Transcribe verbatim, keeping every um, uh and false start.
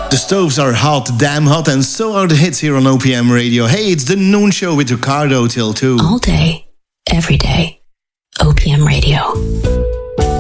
The stoves are hot, damn hot, and so are the hits here on O P M Radio. Hey, it's the noon show with Ricardo till two. All day, every day, O P M Radio.